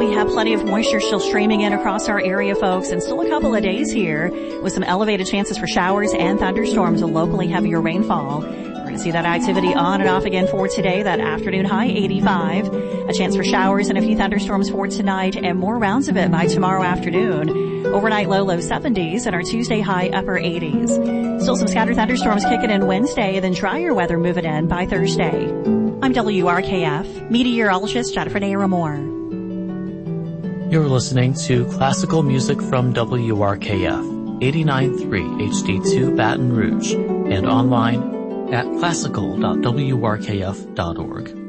We have plenty of moisture still streaming in across our area, folks, and still a couple of days here with some elevated chances for showers and thunderstorms and locally heavier rainfall. We're going to see that activity on and off again for today. That afternoon high 85. A chance for showers and a few thunderstorms for tonight and more rounds of it by tomorrow afternoon. Overnight low 70s and our Tuesday high upper 80s. Still some scattered thunderstorms kicking in Wednesday, then drier weather moving in by Thursday. I'm WRKF meteorologist Jennifer Naramore. You're listening to classical music from WRKF 89.3 HD2 Baton Rouge and online at classical.wrkf.org.